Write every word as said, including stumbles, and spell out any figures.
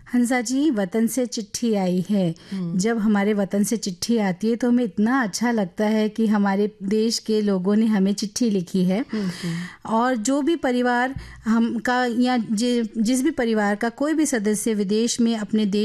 हंसा जी, वतन से चिट्ठी आई है। जब हमारे वतन से चिट्ठी आती है तो हमें इतना अच्छा लगता है कि हमारे देश के लोगों ने हमें चिट्ठी लिखी है। और जो भी परिवार हम का या जि, जिस भी परिवार का कोई भी सदस्य विदेश में अपने देश